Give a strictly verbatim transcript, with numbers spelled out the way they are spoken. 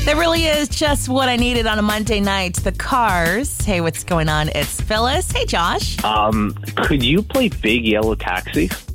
That really is just what I needed on a Monday night. The Cars. Hey, what's going on? It's Phyllis. Hey, Josh. Um, could you play Big Yellow Taxi?